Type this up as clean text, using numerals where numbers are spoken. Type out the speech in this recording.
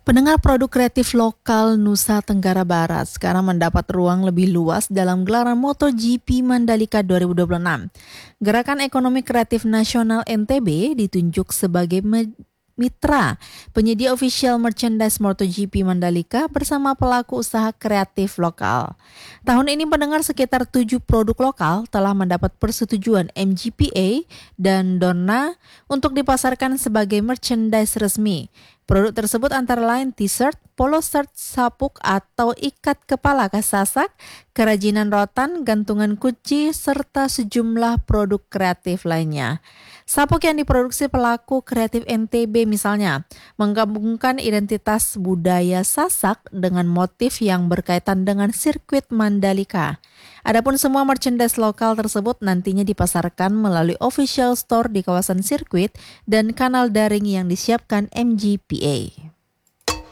Pendengar produk kreatif lokal Nusa Tenggara Barat sekarang mendapat ruang lebih luas dalam gelaran MotoGP Mandalika 2026. Gerakan Ekonomi Kreatif Nasional NTB ditunjuk sebagai mitra penyedia official merchandise MotoGP Mandalika bersama pelaku usaha kreatif lokal. Tahun ini pendengar sekitar 7 produk lokal telah mendapat persetujuan MGPA dan Dorna untuk dipasarkan sebagai merchandise resmi. Produk tersebut antara lain t-shirt, polo shirt, sapuk atau ikat kepala khas Sasak, kerajinan rotan, gantungan kunci, serta sejumlah produk kreatif lainnya. Sapuk yang diproduksi pelaku kreatif NTB misalnya menggabungkan identitas budaya Sasak dengan motif yang berkaitan dengan sirkuit Mandalika. Adapun semua merchandise lokal tersebut nantinya dipasarkan melalui official store di kawasan sirkuit dan kanal daring yang disiapkan MGPA.